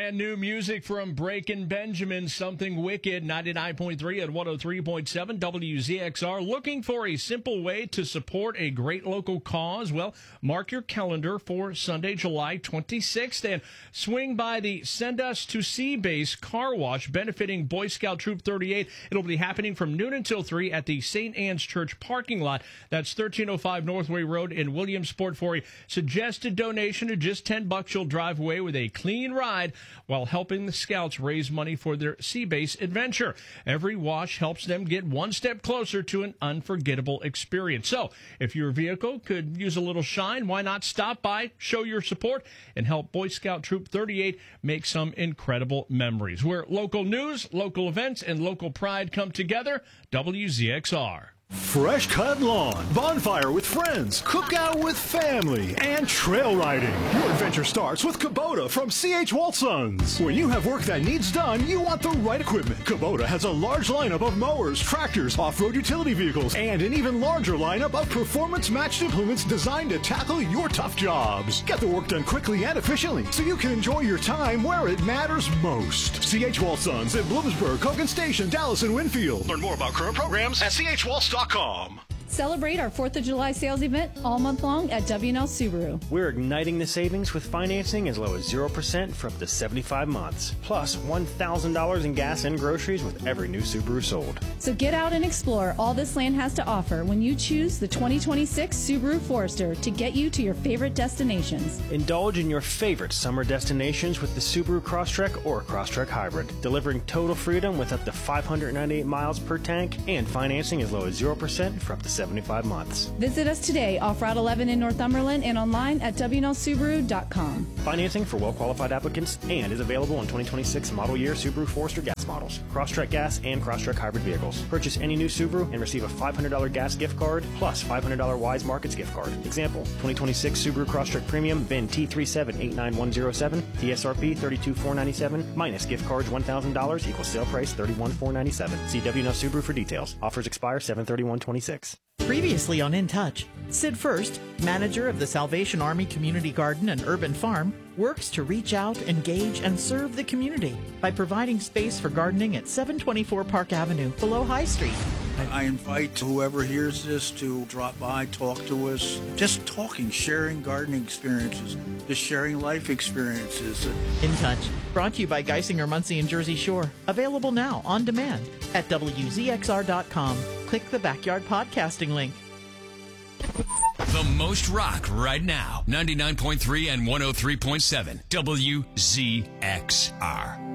Brand new music from Breaking Benjamin, Something Wicked, 99.3 and 103.7 WZXR. Looking for a simple way to support a great local cause? Well, mark your calendar for Sunday, July 26th, and swing by the Send Us to Sea Base Car Wash benefiting Boy Scout Troop 38. It'll be happening from noon until 3 at the St. Anne's Church parking lot. That's 1305 Northway Road in Williamsport. For a suggested donation of just $10, you'll drive away with a clean ride while helping the Scouts raise money for their sea base adventure. Every wash helps them get one step closer to an unforgettable experience. So if your vehicle could use a little shine, why not stop by, show your support, and help Boy Scout Troop 38 make some incredible memories. Where local news, local events, and local pride come together, WZXR. Fresh cut lawn, bonfire with friends, cookout with family, and trail riding. Your adventure starts with Kubota from C.H. Waltzons. When you have work that needs done, you want the right equipment. Kubota has a large lineup of mowers, tractors, off-road utility vehicles, and an even larger lineup of performance-matched implements designed to tackle your tough jobs. Get the work done quickly and efficiently so you can enjoy your time where it matters most. C.H. Waltzons in Bloomsburg, Hogan Station, Dallas, and Winfield. Learn more about current programs at chwaltz.com. Celebrate our 4th of July sales event all month long at W&L Subaru. We're igniting the savings with financing as low as 0% for up to 75 months. Plus $1,000 in gas and groceries with every new Subaru sold. So get out and explore all this land has to offer when you choose the 2026 Subaru Forester to get you to your favorite destinations. Indulge in your favorite summer destinations with the Subaru Crosstrek or Crosstrek Hybrid, delivering total freedom with up to 598 miles per tank and financing as low as 0% for up to 75 months. Visit us today off Route 11 in Northumberland and online at WNLSubaru.com. Financing for well-qualified applicants and is available on 2026 model year Subaru Forester gas models, Crosstrek gas, and Crosstrek hybrid vehicles. Purchase any new Subaru and receive a $500 gas gift card plus $500 Wise Markets gift card. Example, 2026 Subaru Crosstrek Premium, VIN T3789107, TSRP $32,497, minus gift cards $1,000 equals sale price $31,497. See WNL Subaru for details. Offers expire 7/31/26. Previously on In Touch, Sid First, manager of the Salvation Army Community Garden and Urban Farm, works to reach out, engage, and serve the community by providing space for gardening at 724 Park Avenue below High Street. I invite whoever hears this to drop by, talk to us. Just talking, sharing gardening experiences, just sharing life experiences. In Touch, brought to you by Geisinger, Muncie, and Jersey Shore. Available now on demand at WZXR.com. Click the Backyard Podcasting link. The most rock right now. 99.3 and 103.7 WZXR.